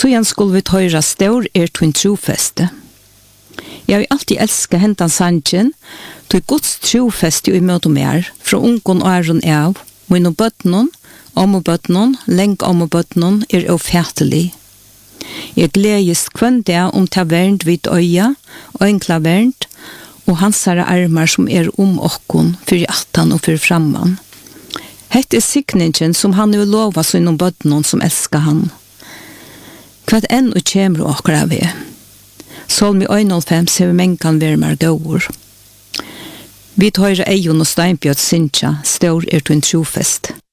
Så igjen skulle vi tøyre stor tvin trofeste. Jeg har alltid elsket hentan sangen, til Guds trofeste i møte mer, fra ungen og æren av, mine bøtnen, ommobøtnen, lenk ommobøtnen, ofætelig. Jeg gledes kvann det om ta vernt vid øya, og enkla vernt, og hansare armar som okkon, for attan og for framman. Hette sikningen som han vil lova sine bøtnen som elsker han. Kvart enn og kjemur okkara vi. Salmi 105 ser vi mengan vermar gåur. Vi tar eion og steinbjøt sinja, stor tvin trofest.